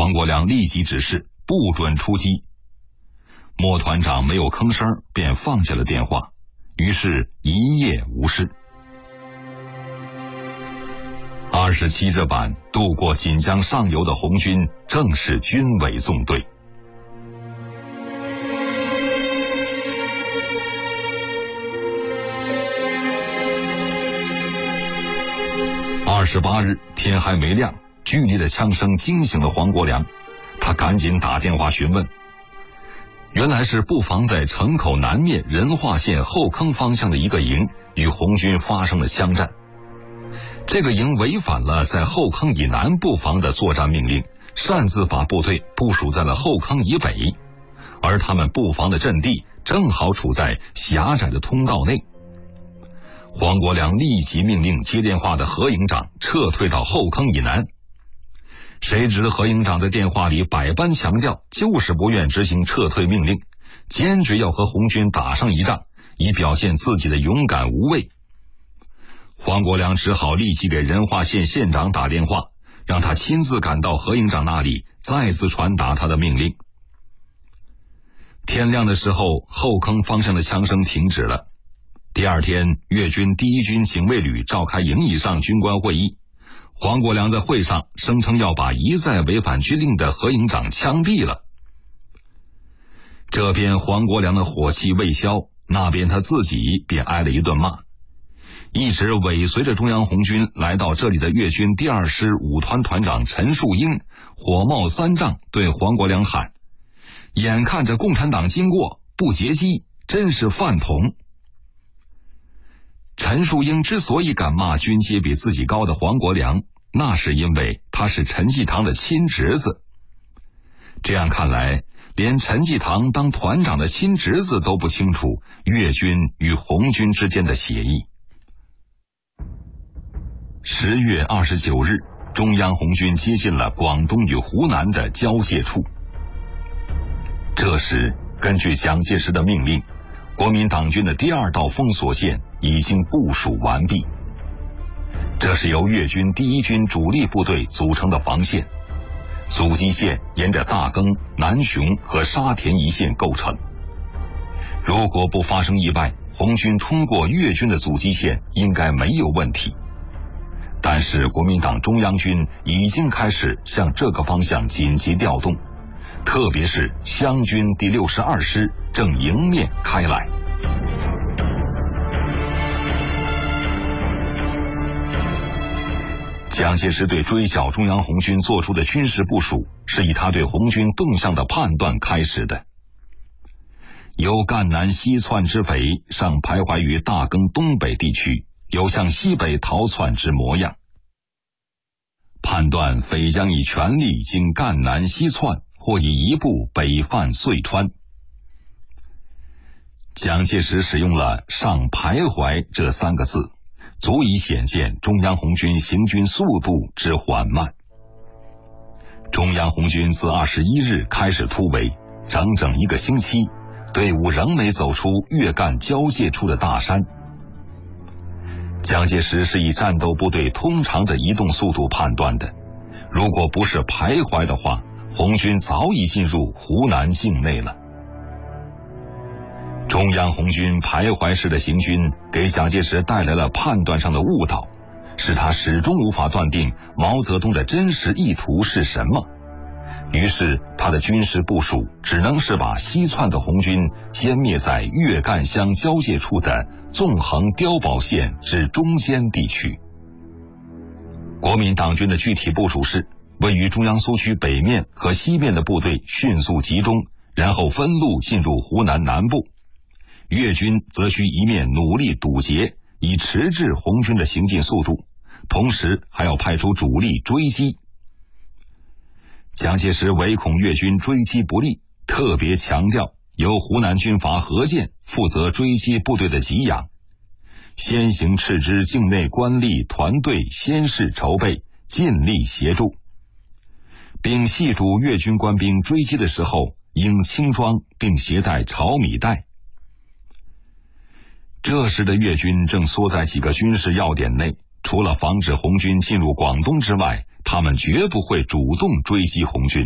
黄国梁立即指示不准出击。莫团长没有吭声，便放下了电话，于是一夜无事。27日晚渡过锦江上游的红军正是军委纵队。28日天还没亮，剧烈的枪声惊醒了黄国梁，他赶紧打电话询问。原来是布防在城口南面仁化县后坑方向的一个营与红军发生了枪战。这个营违反了在后坑以南布防的作战命令，擅自把部队部署在了后坑以北，而他们布防的阵地正好处在狭窄的通道内。黄国梁立即命令接电话的何营长撤退到后坑以南。谁知何营长在电话里百般强调，就是不愿执行撤退命令，坚决要和红军打上一仗，以表现自己的勇敢无畏。黄国梁只好立即给仁化县县长打电话，让他亲自赶到何营长那里，再次传达他的命令。天亮的时候，后坑方向的枪声停止了。第二天，粤军第一军警卫旅召开营以上军官会议，黄国梁在会上声称要把一再违反军令的何营长枪毙了。这边黄国梁的火气未消，那边他自己便挨了一顿骂。一直尾随着中央红军来到这里的粤军第2师5团团长陈树英火冒三丈，对黄国梁喊：眼看着共产党经过，不截击，真是饭桶。陈树英之所以敢骂军阶比自己高的黄国梁，那是因为他是陈济棠的亲侄子。这样看来，连陈济棠当团长的亲侄子都不清楚粤军与红军之间的协议。10月29日，中央红军接近了广东与湖南的交界处。这时，根据蒋介石的命令，国民党军的第2道封锁线已经部署完毕。这是由粤军第一军主力部队组成的防线，阻击线沿着大庚、南雄和沙田一线构成。如果不发生意外，红军通过粤军的阻击线应该没有问题。但是国民党中央军已经开始向这个方向紧急调动，特别是湘军第62师正迎面开来。蒋介石对追剿中央红军做出的军事部署，是以他对红军动向的判断开始的。由赣南西窜之北，尚徘徊于大庚东北地区，有向西北逃窜之模样。判断匪将以全力经赣南西窜，或以一部北犯遂川。蒋介石使用了尚徘徊这3个字，足以显见中央红军行军速度之缓慢。中央红军自21日开始突围，整整1个星期，队伍仍没走出粤赣交界处的大山。蒋介石是以战斗部队通常的移动速度判断的，如果不是徘徊的话，红军早已进入湖南境内了。中央红军徘徊式的行军给蒋介石带来了判断上的误导，使他始终无法断定毛泽东的真实意图是什么。于是他的军事部署只能是把西窜的红军歼灭在粤赣湘交界处的纵横碉堡线之中间地区。国民党军的具体部署是，位于中央苏区北面和西面的部队迅速集中，然后分路进入湖南南部。粤军则需一面努力堵截，以迟滞红军的行进速度，同时还要派出主力追击。蒋介石唯恐粤军追击不利，特别强调由湖南军阀何键负责追击部队的给养，先行斥资境内官吏团队先事筹备，尽力协助，并细嘱粤军官兵追击的时候应轻装并携带炒米袋。这时的粤军正缩在几个军事要点内，除了防止红军进入广东之外，他们绝不会主动追击红军。